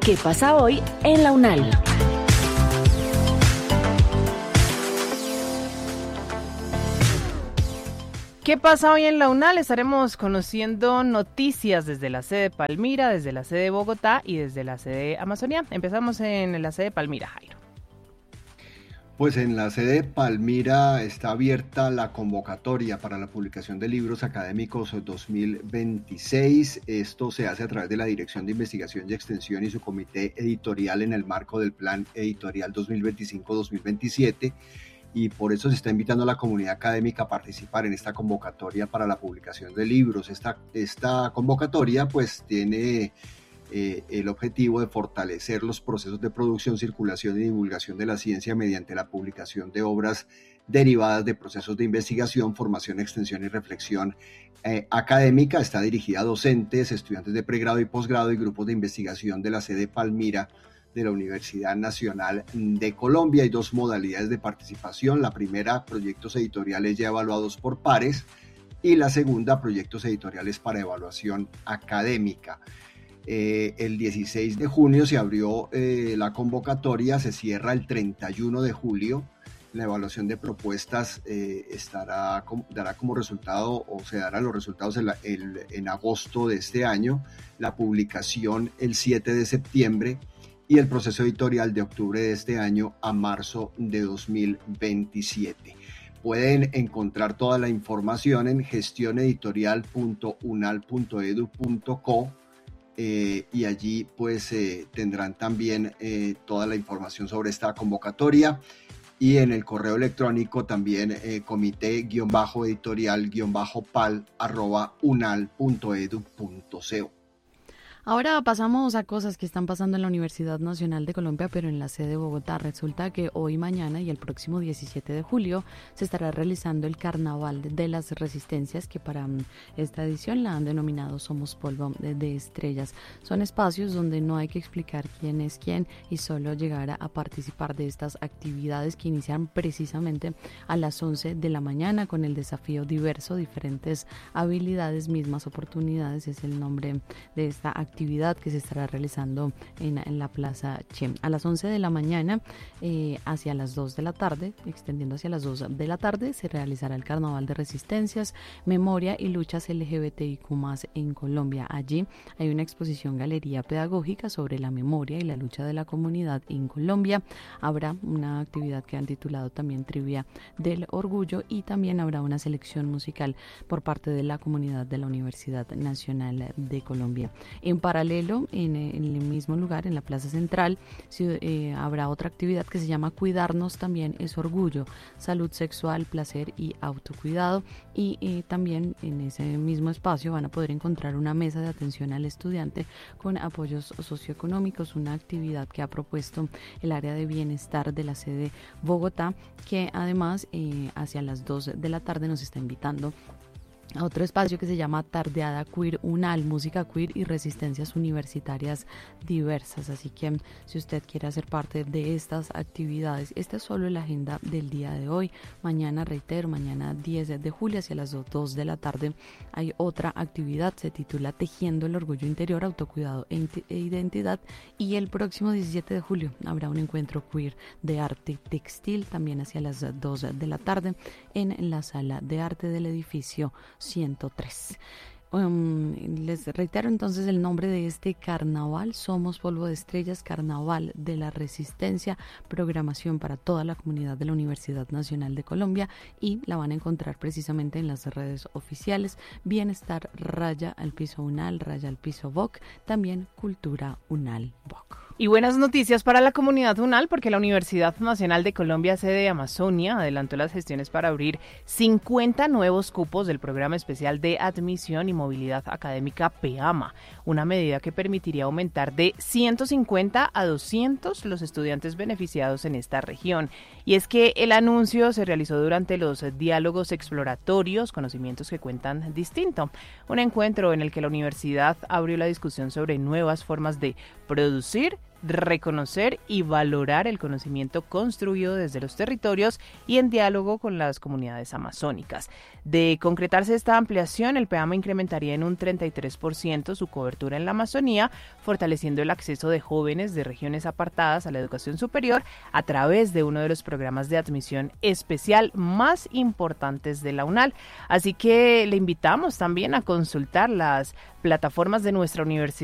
¿Qué pasa hoy en la UNAL? ¿Qué pasa hoy en la UNAL? Estaremos conociendo noticias desde la sede de Palmira, desde la sede de Bogotá y desde la sede de Amazonía. Empezamos en la sede de Palmira, Jairo. Pues en la sede de Palmira está abierta la convocatoria para la publicación de libros académicos 2026. Esto se hace a través de la Dirección de Investigación y Extensión y su comité editorial en el marco del Plan Editorial 2025-2027. Y por eso se está invitando a la comunidad académica a participar en esta convocatoria para la publicación de libros. Esta convocatoria pues tiene el objetivo de fortalecer los procesos de producción, circulación y divulgación de la ciencia mediante la publicación de obras derivadas de procesos de investigación, formación, extensión y reflexión académica. Está dirigida a docentes, estudiantes de pregrado y posgrado y grupos de investigación de la sede Palmira de la Universidad Nacional de Colombia. Hay dos modalidades de participación. La primera, proyectos editoriales ya evaluados por pares, y la segunda, proyectos editoriales para evaluación académica. El 16 de junio se abrió la convocatoria, se cierra el 31 de julio. La evaluación de propuestas dará como resultado, o se darán los resultados en agosto de este año, la publicación el 7 de septiembre y el proceso editorial de octubre de este año a marzo de 2027. Pueden encontrar toda la información en gestioneditorial.unal.edu.co. Y allí pues tendrán también toda la información sobre esta convocatoria, y en el correo electrónico también comité-editorial-pal@unal.edu.co. Ahora pasamos a cosas que están pasando en la Universidad Nacional de Colombia, pero en la sede de Bogotá. Resulta que hoy, mañana y el próximo 17 de julio se estará realizando el Carnaval de las Resistencias, que para esta edición la han denominado Somos Polvo de Estrellas. Son espacios donde no hay que explicar quién es quién y solo llegar a participar de estas actividades que inician precisamente a las 11 de la mañana con el desafío diverso, diferentes habilidades, mismas oportunidades, es el nombre de esta actividad que se estará realizando en la Plaza Chem. A las 11 de la mañana hacia las 2 de la tarde, extendiendo hacia las 2 de la tarde, se realizará el Carnaval de Resistencias, Memoria y Luchas LGBTIQ+ en Colombia. Allí hay una exposición galería pedagógica sobre la memoria y la lucha de la comunidad en Colombia. Habrá una actividad que han titulado también Trivia del Orgullo, y también habrá una selección musical por parte de la comunidad de la Universidad Nacional de Colombia. En paralelo, en el mismo lugar, en la Plaza Central, habrá otra actividad que se llama Cuidarnos también es Orgullo, Salud Sexual, Placer y Autocuidado, y también en ese mismo espacio van a poder encontrar una mesa de atención al estudiante con apoyos socioeconómicos, una actividad que ha propuesto el área de bienestar de la sede Bogotá, que además hacia las 2 de la tarde nos está invitando a otro espacio que se llama Tardeada Queer UNAL, música queer y resistencias universitarias diversas. Así que si usted quiere hacer parte de estas actividades, esta es solo la agenda del día de hoy. Mañana, reitero, mañana 10 de julio hacia las 2 de la tarde hay otra actividad, se titula Tejiendo el Orgullo Interior, Autocuidado e Identidad, y el próximo 17 de julio habrá un encuentro queer de arte textil, también hacia las 2 de la tarde en la sala de arte del edificio 103. Les reitero entonces el nombre de este carnaval: Somos Polvo de Estrellas, Carnaval de la Resistencia, programación para toda la comunidad de la Universidad Nacional de Colombia, y la van a encontrar precisamente en las redes oficiales: Bienestar _UNAL, _VOC, también Cultura UNAL VOC. Y buenas noticias para la comunidad UNAL, porque la Universidad Nacional de Colombia, sede de Amazonia, adelantó las gestiones para abrir 50 nuevos cupos del Programa Especial de Admisión y Movilidad Académica PEAMA, una medida que permitiría aumentar de 150 a 200 los estudiantes beneficiados en esta región. Y es que el anuncio se realizó durante los diálogos exploratorios, conocimientos que cuentan distinto, un encuentro en el que la universidad abrió la discusión sobre nuevas formas de producir, reconocer y valorar el conocimiento construido desde los territorios y en diálogo con las comunidades amazónicas. De concretarse esta ampliación, el PEAMA incrementaría en un 33% su cobertura en la Amazonía, fortaleciendo el acceso de jóvenes de regiones apartadas a la educación superior a través de uno de los programas de admisión especial más importantes de la UNAL. Así que le invitamos también a consultar las plataformas de nuestra universidad